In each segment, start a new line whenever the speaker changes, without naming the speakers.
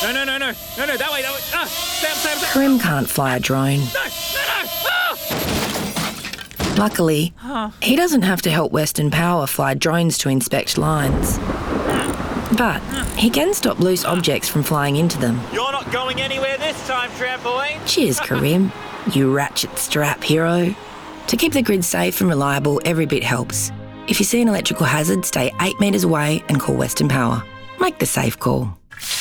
No, that way. Sam.
Karim can't fly a drone. Luckily, he doesn't have to help Western Power fly drones to inspect lines. But he can stop loose objects from flying into them.
You're not going anywhere this time, trampoline.
Cheers, Karim, you ratchet strap hero. To keep the grid safe and reliable, every bit helps. If you see an electrical hazard, stay 8 metres away and call Western Power. Make the safe call.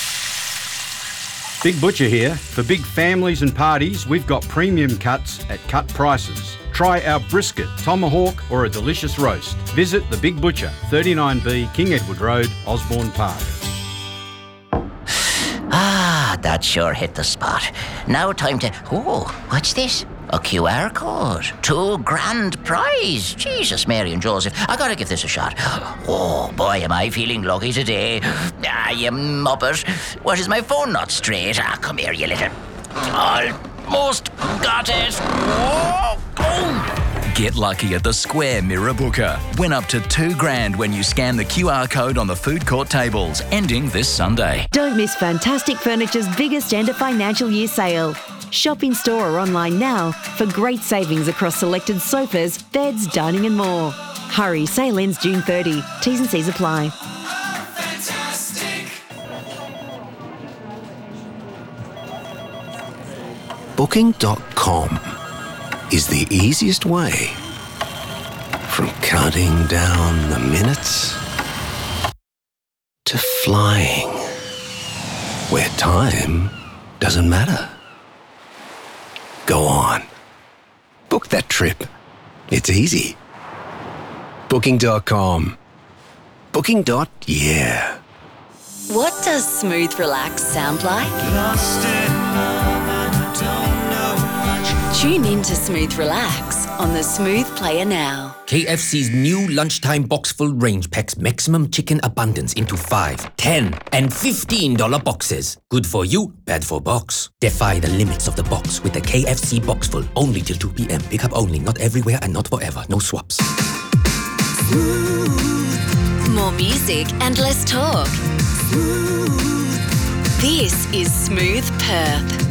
Big Butcher here. For big families and parties, we've got premium cuts at cut prices. Try our brisket, tomahawk or a delicious roast. Visit The Big Butcher, 39B King Edward Road, Osborne Park.
That sure hit the spot. Now time to... Oh, what's this? A QR code. $2,000 prize. Jesus, Mary and Joseph. I gotta give this a shot. Oh, boy, am I feeling lucky today. You muppet. What, is my phone not straight? Come here, you little... Almost got it. Oh, boom.
Get lucky at the Square Mirror Booker. Win up to $2,000 when you scan the QR code on the food court tables, ending this Sunday.
Don't miss Fantastic Furniture's biggest end of financial year sale. Shop in store or online now for great savings across selected sofas, beds, dining and more. Hurry, sale ends June 30. T's and C's apply.
Booking.com is the easiest way from counting down the minutes to flying where time doesn't matter. Go on. Book that trip. It's easy. Booking.com. Booking.yeah.
What does smooth relax sound like? Tune in to Smooth Relax on the Smooth Player now.
KFC's new lunchtime box-full range packs maximum chicken abundance into 5, 10 and $15 boxes. Good for you, bad for box. Defy the limits of the box with the KFC Boxful. Only till 2 p.m. Pick up only, not everywhere and not forever. No swaps.
More music and less talk. This is Smooth Perth.